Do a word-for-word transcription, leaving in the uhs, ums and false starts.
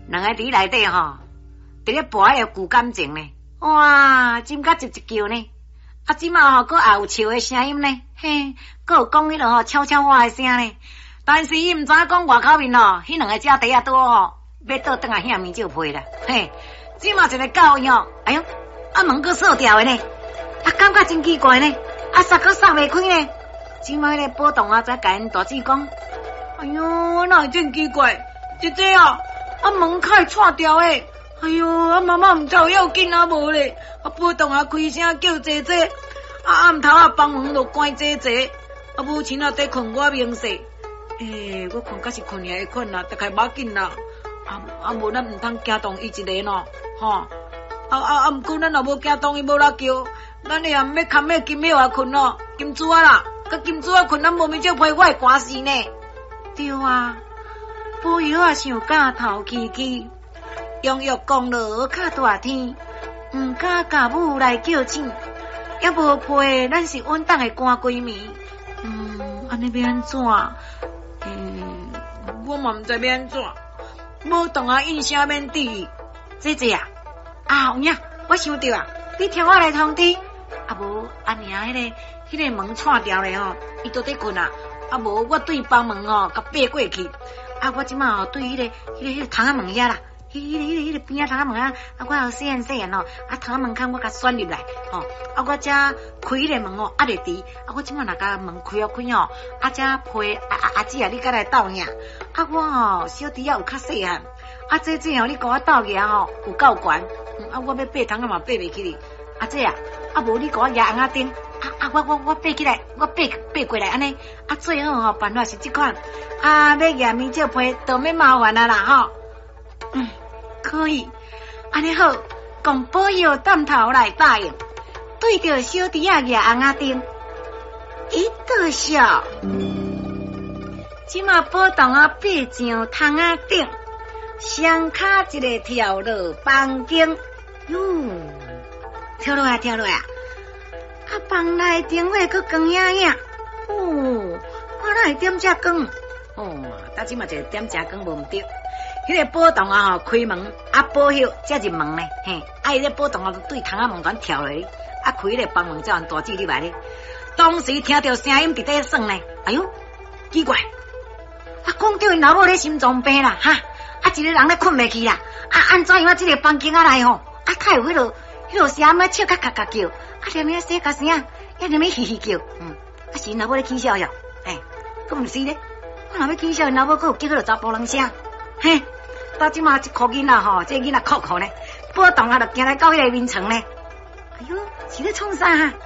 两个伫内底吼，伫咧博迄个旧感情呢。哇，真甲一直叫呢。啊，即马吼，佫也有笑的声音呢，嘿，佫有讲迄落吼悄悄话的声呢。但是伊毋知影讲外口面吼，迄两个姐弟仔拄吼要倒转来遐面就配啦。嘿，即马一个教伊吼，哎哟，啊门佫锁掉的呢，啊感觉真奇怪呢，啊煞佫煞袂开呢。即马迄个波动啊，才甲因大姊讲，哎哟，哪会真奇怪？姐姐啊，啊门开串掉诶。哎哟，啊妈妈毋知有要紧啊无咧，啊波动啊开声叫姐姐，啊暗头啊帮门就关姐姐，啊母亲啊在困我明说，诶、欸，我困甲是困也会困啦，大概无要紧啦，啊啊无咱毋通惊动伊一个喏，吼、啊，啊啊啊毋过咱也无惊动伊无啦叫，咱也毋要牵要金秒啊困咯，金珠啊啦，甲金珠啊困，咱无面就陪我会关死呢。对啊，保佑啊想甲头起起。用玉降落较大天，毋敢家母来叫醒，也无陪咱是稳当的寒闺蜜。嗯，安尼要安怎？嗯，我嘛毋知要安怎。无当啊应声免滴。姐姐啊，啊有影，我想到啊，你听我来通知。啊无，阿娘迄个迄个门串掉咧吼，伊都在困啊。啊无，我对帮门吼，甲爬过去。啊，我即马吼对迄个迄个迄个窗仔门遐啦。迄、迄个、迄个、迄个边啊，窗仔门啊，啊，我有细汉细汉哦，啊，窗仔门口我甲选入来，吼、哦，啊，我才开迄个门哦，压袂住，啊，我即马若甲门开啊开哦，啊，才陪啊啊阿姊啊，你甲来斗赢，啊，我吼小弟啊有较细汉，啊，姐姐哦，你甲我斗赢吼有够悬，嗯，啊，我要爬窗仔嘛爬袂起哩，啊，姐啊，啊，无你甲我压红仔顶，啊啊，我我我爬起来，我爬爬过来安尼，啊，最好吼办法是即款，啊，要压面照陪，都免麻烦啊啦，吼。嗯，可以，安尼好，讲保佑担头来答应，对着小弟仔牙红仔顶，一道笑。即马波动啊爬上窗仔顶，双脚一个跳落房间，哟，跳落啊跳落啊，啊房内灯火佫光影影，哦，我哪会点遮光？哦，但即马一个点遮光无毋对。迄个波动啊吼，开门啊保佑才入门呢，嘿，啊伊咧波动啊对窗仔门关跳落去，啊开迄个房门才按大姊入来咧。当时听到声音伫底耍呢，哎哟，奇怪，啊讲到因老母咧心脏病啦，哈，啊一个人咧困袂去啦，啊安怎样啊？这个房间啊来吼，啊他有迄落迄落声啊笑咔咔咔叫，啊连咩细个声，也连咩嘻嘻叫，嗯，啊是因老母咧起笑哟，哎，佫毋是咧，我若要起笑，因老母佫有叫迄落查甫人声，嘿。到即马一箍囡仔吼，这囡仔哭哭呢，波动啊，就行来到迄个眠床呢。哎哟，是咧创啥哈？